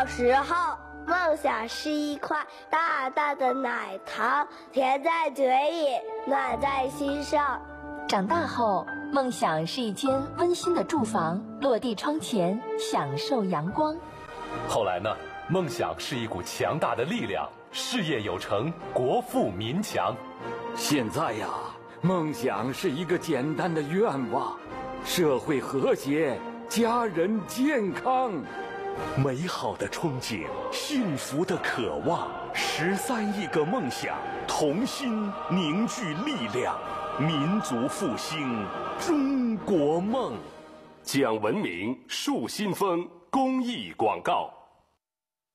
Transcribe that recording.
小时候，梦想是一块大大的奶糖，甜在嘴里，暖在心上。 长大后，梦想是一间温馨的住房，落地窗前，享受阳光。 后来呢，梦想是一股强大的力量，事业有成，国富民强。 现在呀，梦想是一个简单的愿望，社会和谐，家人健康。 美好的憧憬，幸福的渴望，13亿个梦想，同心凝聚力量，民族复兴，中国梦。 讲文明，树新风公益广告。